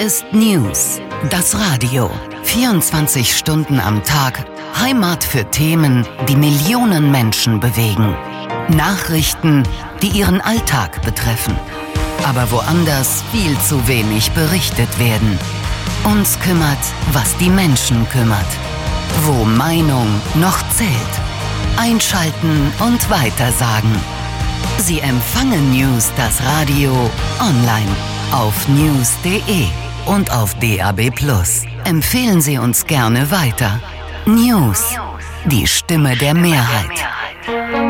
ist News, das Radio. 24 Stunden am Tag, Heimat für Themen, die Millionen Menschen bewegen. Nachrichten, die ihren Alltag betreffen. Aber woanders viel zu wenig berichtet werden. Uns kümmert, was die Menschen kümmert. Wo Meinung noch zählt. Einschalten und weitersagen. Sie empfangen News, das Radio, online, auf news.de und auf DAB+. Empfehlen Sie uns gerne weiter. News, die Stimme der Mehrheit.